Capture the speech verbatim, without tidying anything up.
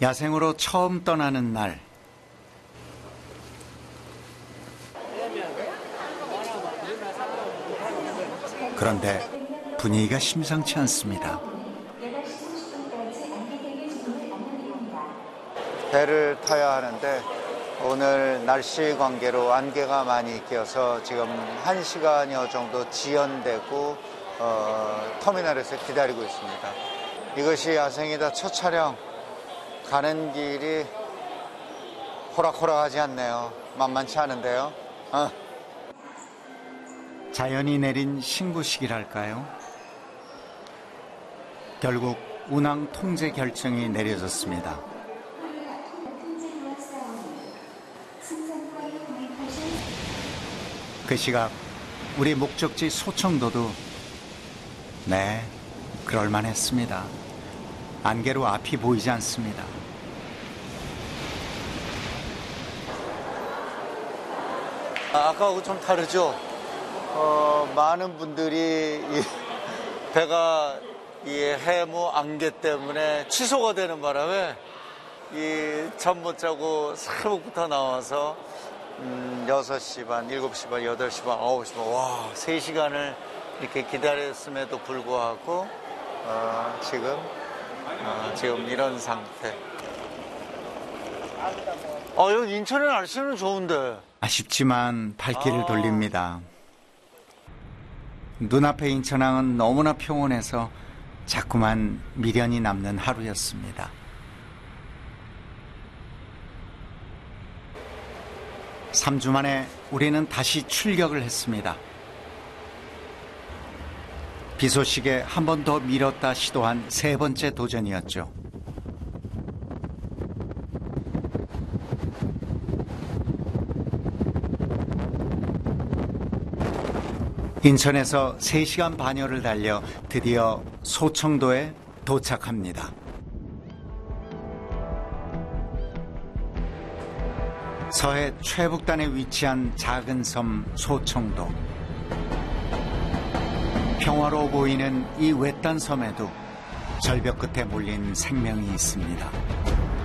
야생으로 처음 떠나는 날. 그런데 분위기가 심상치 않습니다. 배를 타야 하는데 오늘 날씨 관계로 안개가 많이 껴서 지금 한 시간여 정도 지연되고 어, 터미널에서 기다리고 있습니다. 이것이 야생이다 첫 촬영. 가는 길이 호락호락하지 않네요. 만만치 않은데요. 어. 자연이 내린 신고식이랄까요? 결국 운항 통제 결정이 내려졌습니다. 그 시각 우리 목적지 소청도도 네, 그럴만했습니다. 안개로 앞이 보이지 않습니다. 아까하고 좀 다르죠? 어, 많은 분들이 이 배가 이 해무 안개 때문에 취소가 되는 바람에 이 잠 못 자고 새벽부터 나와서 음, 여섯 시 반, 일곱 시 반, 여덟 시 반, 아홉 시 반, 와, 세 시간을 이렇게 기다렸음에도 불구하고 어, 지금 어, 지금 이런 상태. 아, 여기 인천의 날씨는 좋은데. 아쉽지만 발길을 아. 돌립니다. 눈앞의 인천항은 너무나 평온해서 자꾸만 미련이 남는 하루였습니다. 삼 주 만에 우리는 다시 출격을 했습니다. 비 소식에 한 번 더 미뤘다 시도한 세 번째 도전이었죠. 인천에서 세 시간 반여를 달려 드디어 소청도에 도착합니다. 서해 최북단에 위치한 작은 섬 소청도. 평화로워 보이는 이 외딴 섬에도 절벽 끝에 몰린 생명이 있습니다.